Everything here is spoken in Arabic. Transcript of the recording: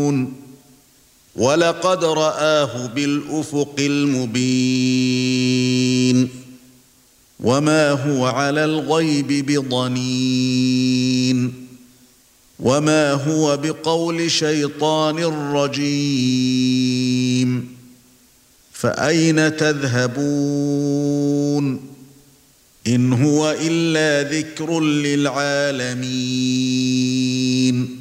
وَلَقَدْ رَآهُ بِالْأُفُقِ الْمُبِينِ وَمَا هُوَ عَلَى الْغَيْبِ بِضَنِينٍ وَمَا هُوَ بِقَوْلِ شَيْطَانٍ رَجِيمٍ فَأَيْنَ تَذْهَبُونَ إِنْ هُوَ إِلَّا ذِكْرٌ لِلْعَالَمِينَ